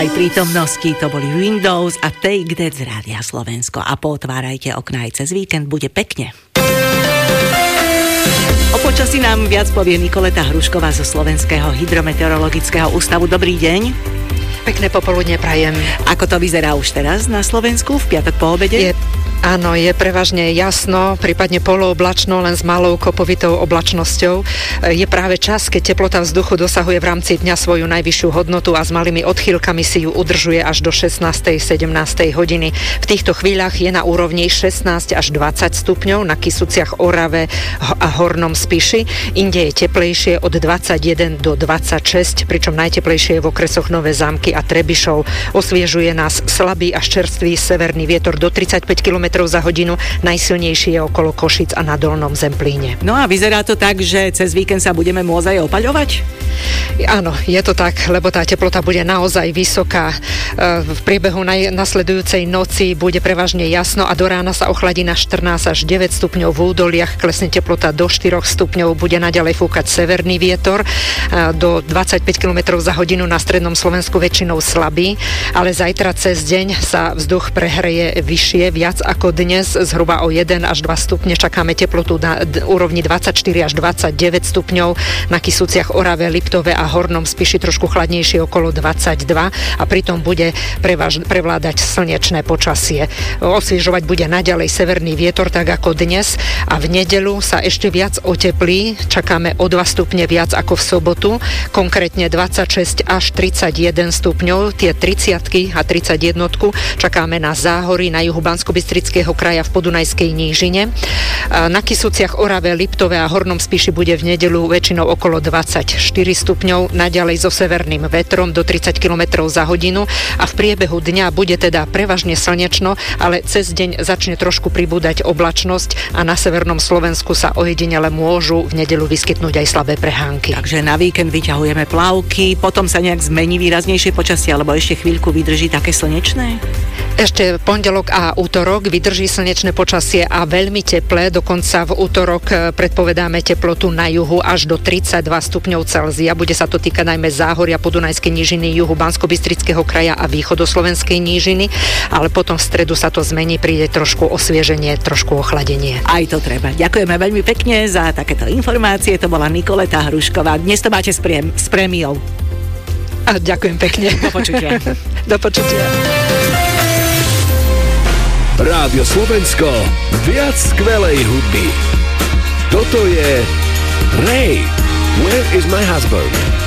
plnej prítomnosti. To boli Windows a Take That z Rádia Slovensko. A potvárajte okná aj cez víkend, bude pekne. O počasí nám viac povie Nikoleta Hrušková zo Slovenského hydrometeorologického ústavu. Dobrý deň. Pekné popoludne prajem. Ako to vyzerá už teraz na Slovensku v piatok po obede? Áno, je prevažne jasno, prípadne polooblačno, len s malou kopovitou oblačnosťou. Je práve čas, keď teplota vzduchu dosahuje v rámci dňa svoju najvyššiu hodnotu a s malými odchýlkami si ju udržuje až do 16. 17. hodiny. V týchto chvíľach je na úrovni 16 až 20 stupňov na Kysuciach, Orave a Hornom Spiši. Inde je teplejšie od 21 do 26, pričom najteplejšie je v okresoch Nové Zámky a Trebišov. Osviežuje nás slabý až čerstvý severný vietor do 35 km za hodinu, najsilnejší je okolo Košic a na Dolnom Zemplíne. No a vyzerá to tak, že cez víkend sa budeme môcť aj opaľovať? Áno, je to tak, lebo tá teplota bude naozaj vysoká. V priebehu nasledujúcej noci bude prevažne jasno a do rána sa ochladí na 14 až 9 stupňov v údoliach, klesne teplota do 4 stupňov, bude naďalej fúkať severný vietor do 25 km za hodinu, na strednom Slovensku väčšinou slabý, ale zajtra cez deň sa vzduch prehreje vyššie, viac ako dnes, zhruba o 1 až 2 stupne. Čakáme teplotu na úrovni 24 až 29 stupňov, na Kysuciach, Orave, Liptove a Hornom Spiši trošku chladnejšie okolo 22 a pritom bude prevládať slnečné počasie. Osviežovať bude naďalej severný vietor, tak ako dnes, a v nedeľu sa ešte viac oteplí. Čakáme o 2 stupne viac ako v sobotu, konkrétne 26 až 31 stupňov. Tie 30 a 31 čakáme na Záhorí, na juhu Banskobystrického kraja v Podunajskej nížine. Na Kysuciach, Orave, Liptove a Hornom Spiši bude v nedeľu väčšinou okolo 24 stupňov, naďalej so severným vetrom do 30 km za hodinu a v priebehu dňa bude teda prevažne slnečno, ale cez deň začne trošku pribúdať oblačnosť a na severnom Slovensku sa ojedinele môžu v nedeľu vyskytnúť aj slabé prehánky. Takže na víkend vyťahujeme plavky, potom sa nejak zmení výraznejšie počasie, alebo ešte chvíľku vydrží také slnečné? Ešte pondelok a útorok vydrží slnečné počasie a veľmi teplé, dokonca v útorok predpovedáme teplotu na juhu až do 32 stupňov Celzia. Bude sa to týkať najmä Záhoria, Podunajskej nížiny, juhu Banskobystrického kraja a východoslovenskej nížiny, ale potom v stredu sa to zmení, príde trošku osvieženie, trošku ochladenie. Aj to treba. Ďakujeme veľmi pekne za takéto informácie. To bola Nikoleta Hrušková. Dnes to máte s prémiou. A ďakujem pekne. Do počutia. Do počutia. Rádio Slovensko, viac skvelej hudby. Toto je Ray, Where is my husband?